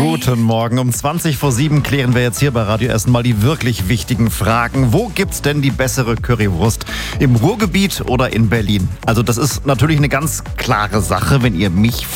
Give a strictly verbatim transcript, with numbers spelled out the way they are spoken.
Guten Morgen. Um zwanzig vor sieben klären wir jetzt hier bei Radio Essen mal die wirklich wichtigen Fragen. Wo gibt's denn die bessere Currywurst? Im Ruhrgebiet oder in Berlin? Also das ist natürlich eine ganz klare Sache, wenn ihr mich